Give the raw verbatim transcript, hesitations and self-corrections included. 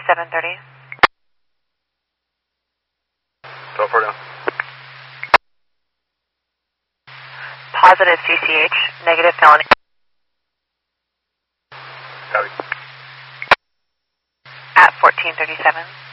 seven thirty. twelve four down. Positive C C H, negative felony. Copy. At fourteen thirty-seven.